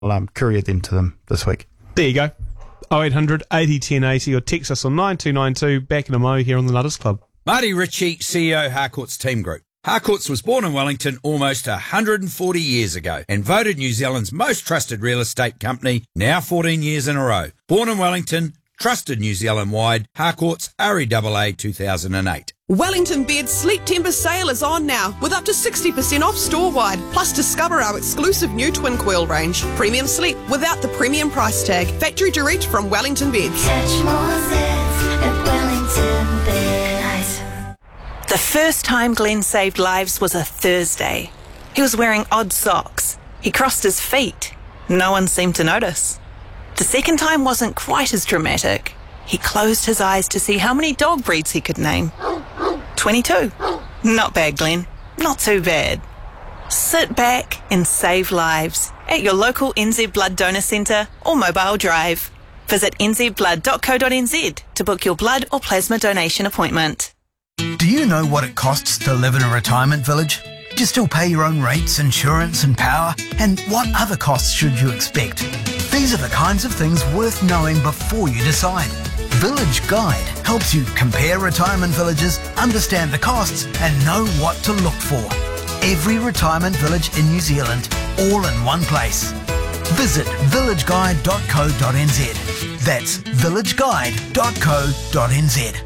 I'll courier them to them this week. There you go. 0800 80 10 80 or text us on 9292. Back in a mo here on the Nutters Club. Marty Ritchie, CEO Harcourt's Team Group. Harcourt's was born in Wellington almost 140 years ago and voted New Zealand's most trusted real estate company now 14 years in a row. Born in Wellington, trusted New Zealand-wide, Harcourt's REAA 2008. Wellington Beds Sleep Timber sale is on now with up to 60% off store-wide. Plus discover our exclusive new twin coil range. Premium sleep without the premium price tag. Factory direct from Wellington Beds. Catch more zits at Wellington Beds. The first time Glenn saved lives was a Thursday. He was wearing odd socks. He crossed his feet. No one seemed to notice. The second time wasn't quite as dramatic. He closed his eyes to see how many dog breeds he could name. 22. Not bad, Glenn. Not too bad. Sit back and save lives at your local NZ Blood Donor Centre or Mobile Drive. Visit nzblood.co.nz to book your blood or plasma donation appointment. Do you know what it costs to live in a retirement village? Do you still pay your own rates, insurance and power? And what other costs should you expect? These are the kinds of things worth knowing before you decide. Village Guide helps you compare retirement villages, understand the costs and know what to look for. Every retirement village in New Zealand, all in one place. Visit villageguide.co.nz. That's villageguide.co.nz.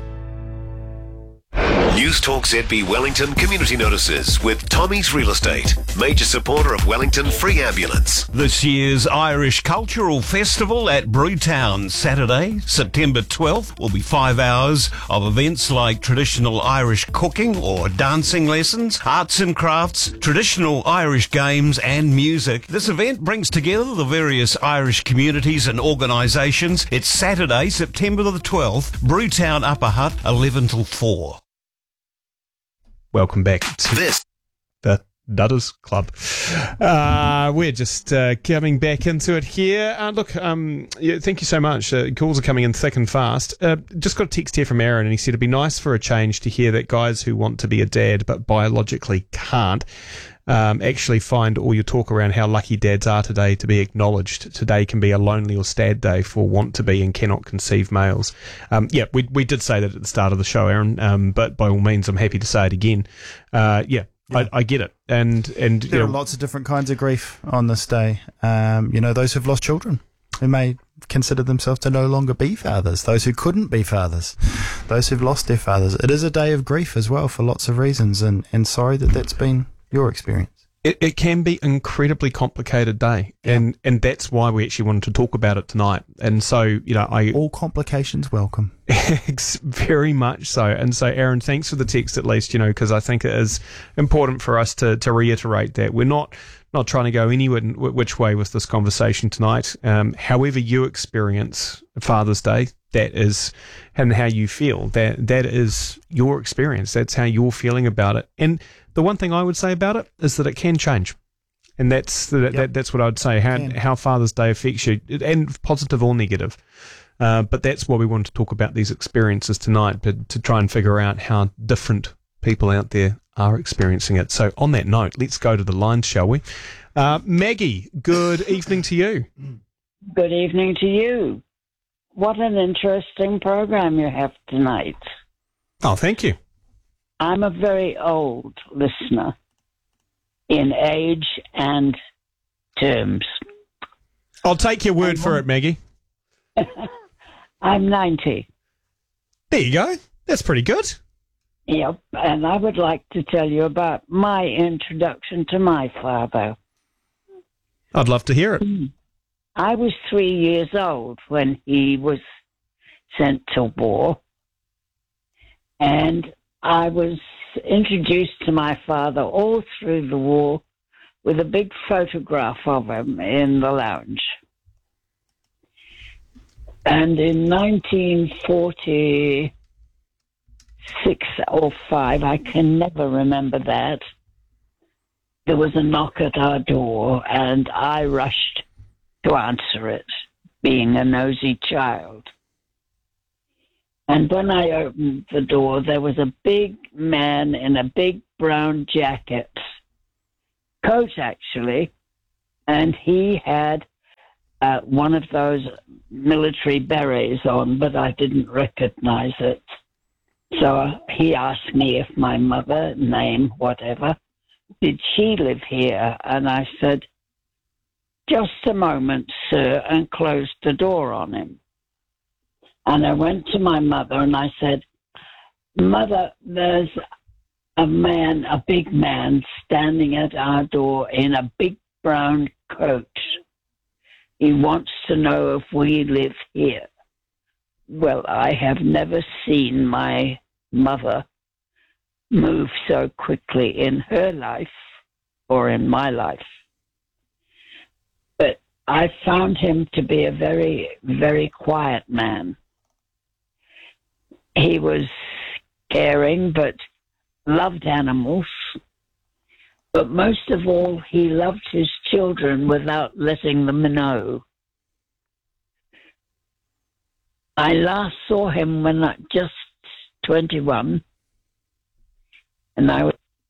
News Talk ZB Wellington Community Notices with Tommy's Real Estate, major supporter of Wellington Free Ambulance. This year's Irish Cultural Festival at Brewtown, Saturday, September 12th, will be 5 hours of events like traditional Irish cooking or dancing lessons, arts and crafts, traditional Irish games and music. This event brings together the various Irish communities and organisations. It's Saturday, September the 12th, Brewtown Upper Hutt, 11 till 4. Welcome back to the Nutters Club. We're just coming back into it here. Thank you so much. Calls are coming in thick and fast. Just got a text here from Aaron, and he said it'd be nice for a change to hear that guys who want to be a dad but biologically can't actually find all your talk around how lucky dads are today to be acknowledged. Today can be a lonely or sad day for want to be and cannot conceive males. We did say that at the start of the show, Aaron, but by all means, I'm happy to say it again. I get it. And there are lots of different kinds of grief on this day. Those who've lost children, who may consider themselves to no longer be fathers, those who couldn't be fathers, those who've lost their fathers. It is a day of grief as well for lots of reasons, and sorry that's been your experience. It can be an incredibly complicated day, and that's why we actually wanted to talk about it tonight. And so, all complications welcome. Very much so. And so, Aaron, thanks for the text at least, because I think it is important for us to reiterate that we're not trying to go any which way with this conversation tonight. However you experience Father's Day, that is, and how you feel, that is your experience. That's how you're feeling about it. And the one thing I would say about it is that it can change. And that's what I would say, how Father's Day affects you, and positive or negative. But that's why we wanted to talk about these experiences tonight, but to try and figure out how different people out there are experiencing it. So on that note, let's go to the lines, shall we? Maggie, good evening to you. Good evening to you. What an interesting program you have tonight. Oh, thank you. I'm a very old listener in age and terms. I'll take your word for it, Maggie. I'm 90. There you go. That's pretty good. Yep, and I would like to tell you about my introduction to my father. I'd love to hear it. I was 3 years old when he was sent to war, and I was introduced to my father all through the war with a big photograph of him in the lounge. And in 1946 or 5, I can never remember that, there was a knock at our door, and I rushed to answer it, being a nosy child. And when I opened the door, there was a big man in a big brown jacket, coat actually, and he had one of those military berets on, but I didn't recognize it. So he asked me if my mother, name, whatever, did she live here? And I said, just a moment, sir, and closed the door on him. And I went to my mother and I said, Mother, there's a man, a big man, standing at our door in a big brown coat. He wants to know if we live here. Well, I have never seen my mother move so quickly in her life or in my life. But I found him to be a very, very quiet man. He was caring, but loved animals. But most of all, he loved his children without letting them know. I last saw him when I just 21, and I was...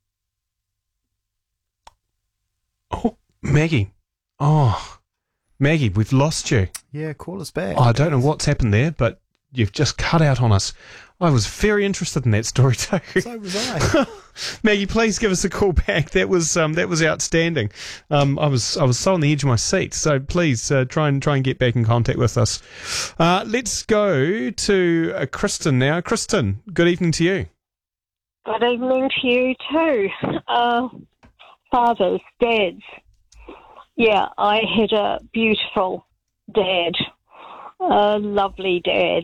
Oh, Maggie. Oh, Maggie, we've lost you. Yeah, call us back. Oh, I don't know what's happened there, but you've just cut out on us. I was very interested in that story too. So was I. Maggie, please give us a call back. That was outstanding. I was so on the edge of my seat. So please try and get back in contact with us. Let's go to Kristen now. Kristen, good evening to you. Good evening to you too. Fathers, dads. Yeah, I had a beautiful dad, a lovely dad.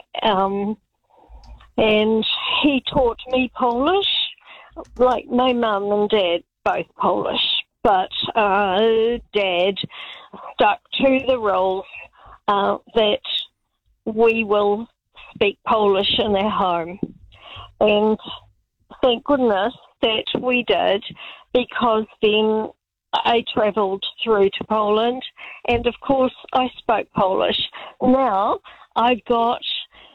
And he taught me Polish, like my mum and dad, both Polish. But Dad stuck to the rules that we will speak Polish in our home. And thank goodness that we did, because then I travelled through to Poland, and of course I spoke Polish. Now I've got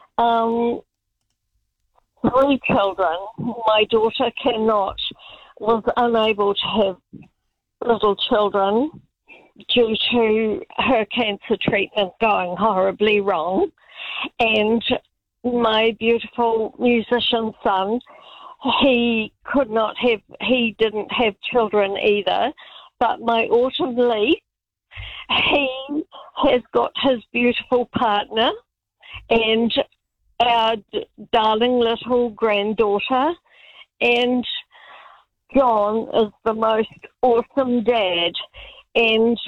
3 children. My daughter was unable to have little children due to her cancer treatment going horribly wrong. And my beautiful musician son, he didn't have children either. But my autumn leaf, he has got his beautiful partner and our darling little granddaughter, and John is the most awesome dad. And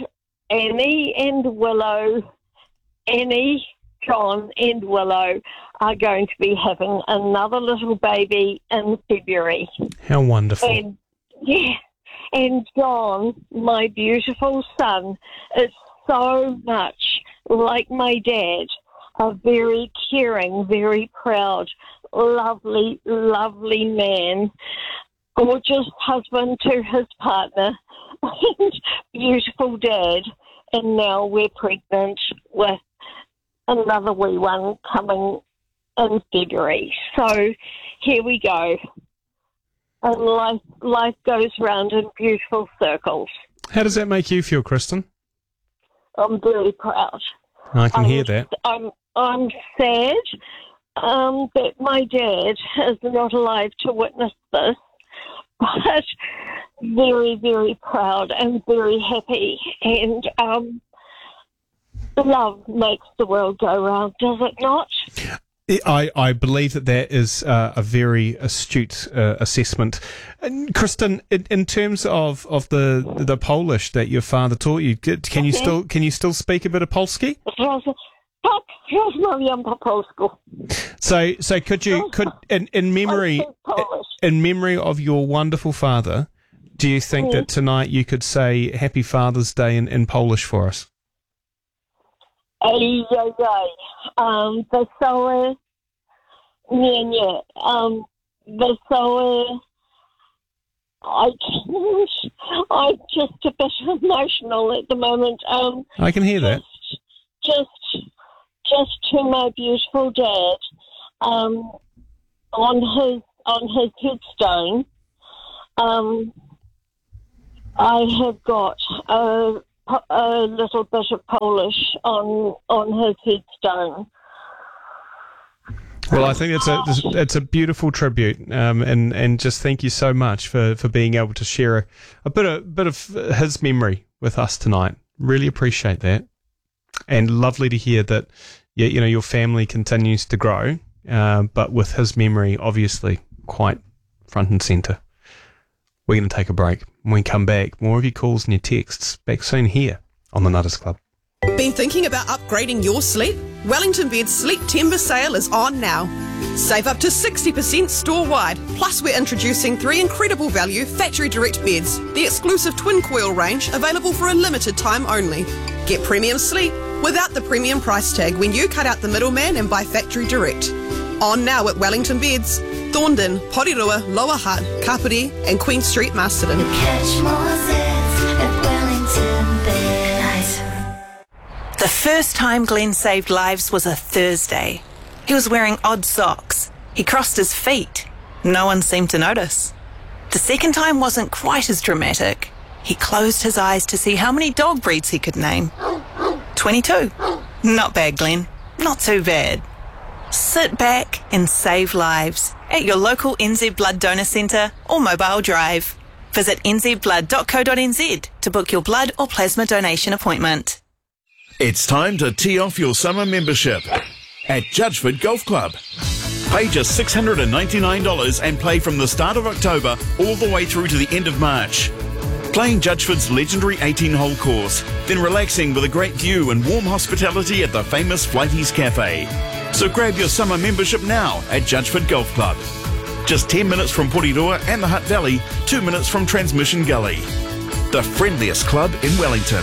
Annie, John and Willow are going to be having another little baby in February. How wonderful. And John, my beautiful son, is so much like my dad, a very caring, very proud, lovely, lovely man, gorgeous husband to his partner, and beautiful dad. And now we're pregnant with another wee one coming in February. So here we go. And life goes round in beautiful circles. How does that make you feel, Kristen? I'm very proud. I can hear that. I'm sad that my dad is not alive to witness this, but very, very proud and very happy. And love makes the world go round, does it not? I believe that is a very astute assessment. And Kristen, in terms of the Polish that your father taught you, can you still speak a bit of Polski? Tak, rozmawiam po polsku. So could in memory of your wonderful father, do you think that tonight you could say Happy Father's Day in Polish for us? Wesoły, nie, wesoły, I'm just a bit emotional at the moment. I can hear that. Just to my beautiful dad, on his headstone, I have got a a little bit of Polish on his headstone. Well, I think it's a beautiful tribute, and just thank you so much for being able to share a bit of his memory with us tonight. Really appreciate that, and lovely to hear that your family continues to grow, but with his memory obviously quite front and centre. We're going to take a break. When we come back, more of your calls and your texts back soon here on the Nutters Club. Been thinking about upgrading your sleep? Wellington Beds Sleep Timber Sale is on now. Save up to 60% store-wide. Plus, we're introducing 3 incredible value factory direct beds. The exclusive twin coil range, available for a limited time only. Get premium sleep without the premium price tag when you cut out the middleman and buy factory direct. On now at Wellington Beds, Thorndon, Porirua, Lower Hutt, Kapiti and Queen Street, Masterton. Catch more zits at Wellington Beds. The first time Glenn saved lives was a Thursday. He was wearing odd socks. He crossed his feet. No one seemed to notice. The second time wasn't quite as dramatic. He closed his eyes to see how many dog breeds he could name. 22. Not bad, Glenn. Not too bad. Sit back and save lives at your local NZ Blood Donor Centre or Mobile Drive. Visit nzblood.co.nz to book your blood or plasma donation appointment. It's time to tee off your summer membership at Judgeford Golf Club. Pay just $699 and play from the start of October all the way through to the end of March. Playing Judgeford's legendary 18-hole course, then relaxing with a great view and warm hospitality at the famous Flighties Cafe. So grab your summer membership now at Judgeford Golf Club. Just 10 minutes from Porirua and the Hutt Valley, 2 minutes from Transmission Gully. The friendliest club in Wellington.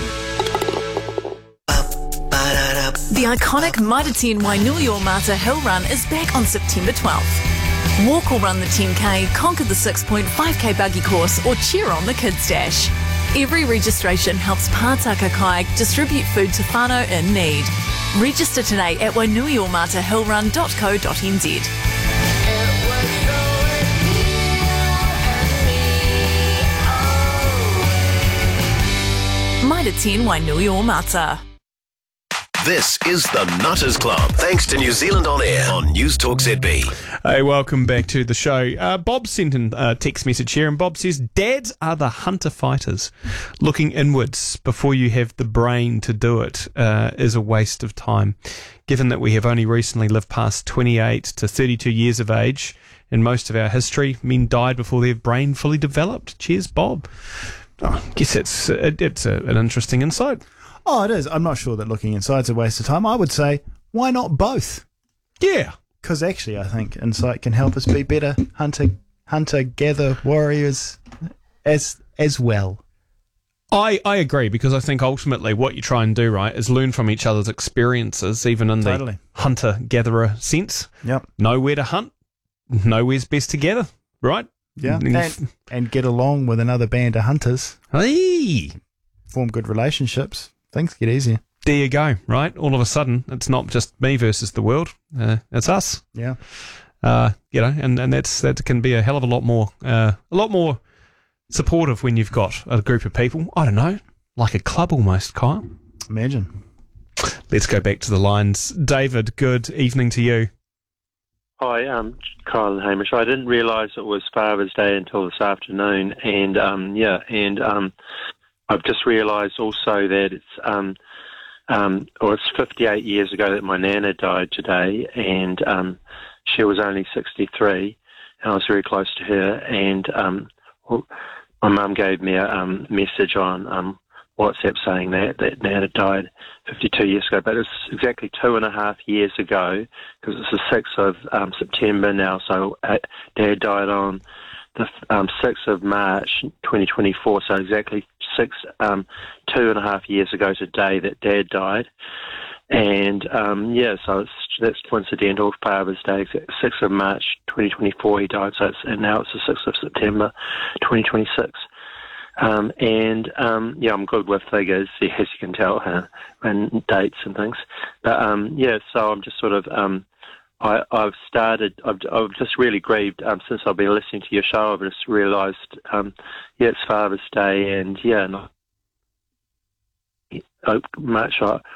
The iconic Mitre 10 Wainuiomata Mata Hill Run is back on September 12th. Walk or run the 10K, conquer the 6.5K buggy course or cheer on the Kids Dash. Every registration helps Pātaka Kayak distribute food to whānau in need. Register today at wainuiomātahillrun.co.nz. Mitre 10 Wainuiomata. This is the Nutters Club, thanks to New Zealand On Air on News Talk ZB. Hey, welcome back to the show. Bob sent in a text message here, and Bob says, dads are the hunter fighters. Looking inwards before you have the brain to do it is a waste of time. Given that we have only recently lived past 28 to 32 years of age, in most of our history, men died before their brain fully developed. Cheers, Bob. I guess it's an interesting insight. Oh, it is. I'm not sure that looking inside's a waste of time. I would say, why not both? Yeah. Because actually, I think insight can help us be better hunter-gatherer warriors as well. I agree, because I think ultimately what you try and do, right, is learn from each other's experiences, even in the hunter-gatherer sense. Yep. Know where to hunt, know where's best together, right? Yeah. And get along with another band of hunters. Hey! Form good relationships. Things get easier. There you go, right? All of a sudden, it's not just me versus the world. It's us. Yeah. And that can be a hell of a lot more supportive when you've got a group of people. I don't know, like a club almost, Kyle. Imagine. Let's go back to the lines. David, good evening to you. Hi, Kyle and Hamish. I didn't realise it was Father's Day until this afternoon, and I've just realised also that it's 58 years ago that my nana died today, and she was only 63, and I was very close to her, and my mum gave me a message on WhatsApp saying that nana died 52 years ago, but it's exactly 2.5 years ago, because it's the 6th of September now, so Dad died on the 6th of March 2024, so exactly 2.5 years ago today that Dad died. And so that's coincidental. Father's Day, 6th of March 2024 he died, and now it's the 6th of September 2026. I'm good with figures, as you can tell, and dates and things. But so I'm just sort of I've just really grieved since I've been listening to your show. I've just realised, it's Father's Day, and much